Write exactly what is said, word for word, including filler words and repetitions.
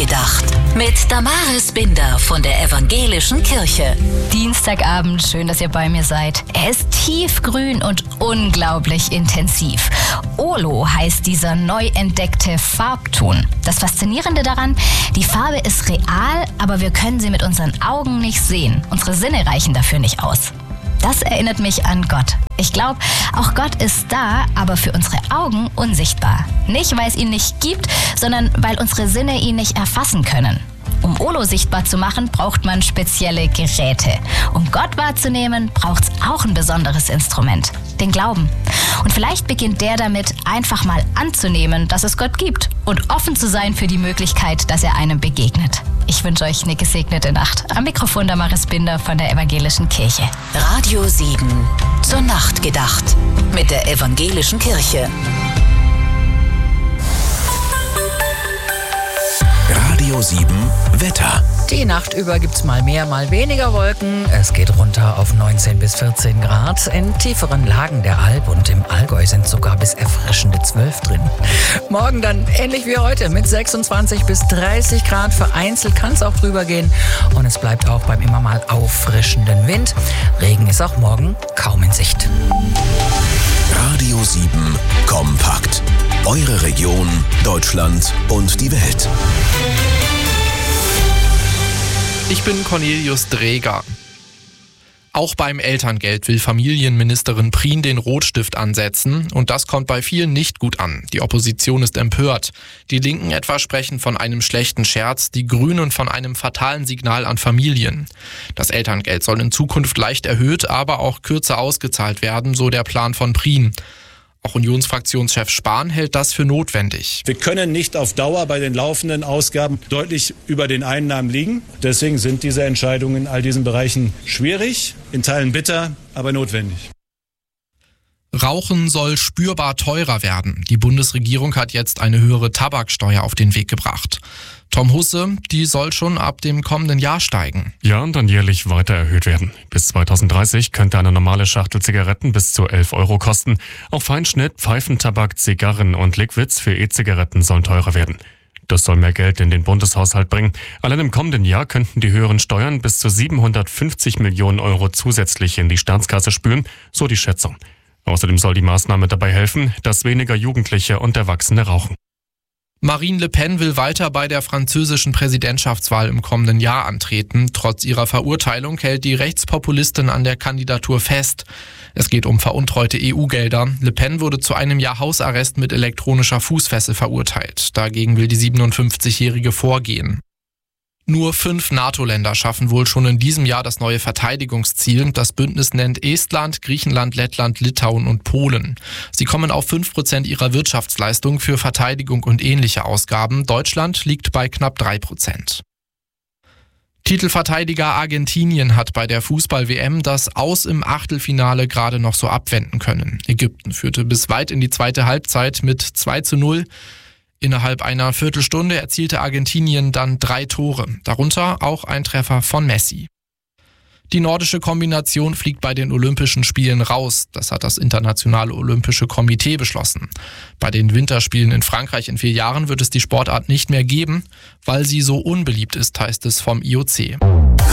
Nachgedacht. Mit Damaris Binder von der Evangelischen Kirche. Dienstagabend, schön, dass ihr bei mir seid. Er ist tiefgrün und unglaublich intensiv. Olo heißt dieser neu entdeckte Farbton. Das Faszinierende daran, die Farbe ist real, aber wir können sie mit unseren Augen nicht sehen. Unsere Sinne reichen dafür nicht aus. Das erinnert mich an Gott. Ich glaube, auch Gott ist da, aber für unsere Augen unsichtbar. Nicht, weil es ihn nicht gibt, sondern weil unsere Sinne ihn nicht erfassen können. Um Olo sichtbar zu machen, braucht man spezielle Geräte. Um Gott wahrzunehmen, braucht es auch ein besonderes Instrument, den Glauben. Und vielleicht beginnt der damit, einfach mal anzunehmen, dass es Gott gibt und offen zu sein für die Möglichkeit, dass er einem begegnet. Ich wünsche euch eine gesegnete Nacht. Am Mikrofon Damaris Binder von der Evangelischen Kirche. Radio sieben zur Nacht gedacht mit der Evangelischen Kirche. Radio sieben Wetter. Die Nacht über gibt's mal mehr, mal weniger Wolken. Es geht runter auf neunzehn bis vierzehn Grad. In tieferen Lagen der Alb und im Allgäu sind sogar bis erfrischende zwölf drin. Morgen dann ähnlich wie heute mit sechsundzwanzig bis dreißig Grad. Vereinzelt kann es auch drüber gehen. Und es bleibt auch beim immer mal auffrischenden Wind. Regen ist auch morgen kaum in Sicht. Radio sieben kompakt. Eure Region, Deutschland und die Welt. Ich bin Cornelius Dreger. Auch beim Elterngeld will Familienministerin Prien den Rotstift ansetzen und das kommt bei vielen nicht gut an. Die Opposition ist empört. Die Linken etwa sprechen von einem schlechten Scherz, die Grünen von einem fatalen Signal an Familien. Das Elterngeld soll in Zukunft leicht erhöht, aber auch kürzer ausgezahlt werden, so der Plan von Prien. Auch Unionsfraktionschef Spahn hält das für notwendig. Wir können nicht auf Dauer bei den laufenden Ausgaben deutlich über den Einnahmen liegen. Deswegen sind diese Entscheidungen in all diesen Bereichen schwierig, in Teilen bitter, aber notwendig. Rauchen soll spürbar teurer werden. Die Bundesregierung hat jetzt eine höhere Tabaksteuer auf den Weg gebracht. Tom Husse, die soll schon ab dem kommenden Jahr steigen. Ja, und dann jährlich weiter erhöht werden. Bis zweitausenddreißig könnte eine normale Schachtel Zigaretten bis zu elf Euro kosten. Auch Feinschnitt, Pfeifentabak, Zigarren und Liquids für E-Zigaretten sollen teurer werden. Das soll mehr Geld in den Bundeshaushalt bringen. Allein im kommenden Jahr könnten die höheren Steuern bis zu siebenhundertfünfzig Millionen Euro zusätzlich in die Staatskasse spülen, so die Schätzung. Außerdem soll die Maßnahme dabei helfen, dass weniger Jugendliche und Erwachsene rauchen. Marine Le Pen will weiter bei der französischen Präsidentschaftswahl im kommenden Jahr antreten. Trotz ihrer Verurteilung hält die Rechtspopulistin an der Kandidatur fest. Es geht um veruntreute E U-Gelder. Le Pen wurde zu einem Jahr Hausarrest mit elektronischer Fußfessel verurteilt. Dagegen will die siebenundfünfzigjährige vorgehen. Nur fünf NATO-Länder schaffen wohl schon in diesem Jahr das neue Verteidigungsziel. Das Bündnis nennt Estland, Griechenland, Lettland, Litauen und Polen. Sie kommen auf fünf Prozent ihrer Wirtschaftsleistung für Verteidigung und ähnliche Ausgaben. Deutschland liegt bei knapp drei Prozent. Titelverteidiger Argentinien hat bei der Fußball-W M das Aus im Achtelfinale gerade noch so abwenden können. Ägypten führte bis weit in die zweite Halbzeit mit zwei zu null. Innerhalb einer Viertelstunde erzielte Argentinien dann drei Tore, darunter auch ein Treffer von Messi. Die nordische Kombination fliegt bei den Olympischen Spielen raus. Das hat das Internationale Olympische Komitee beschlossen. Bei den Winterspielen in Frankreich in vier Jahren wird es die Sportart nicht mehr geben, weil sie so unbeliebt ist, heißt es vom I O C.